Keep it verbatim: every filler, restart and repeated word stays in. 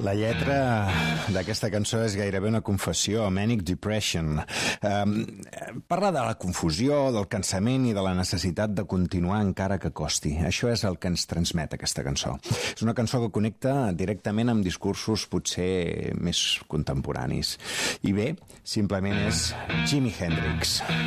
La lletra d'aquesta cançó és gairebé una confessió, Manic Depression. Um, parla de la confusió, del cansament i de la necessitat de continuar encara que costi. Això és el que ens transmet aquesta cançó. És una cançó que connecta directament amb discursos potser més contemporanis. I bé, simplement és Jimi Hendrix.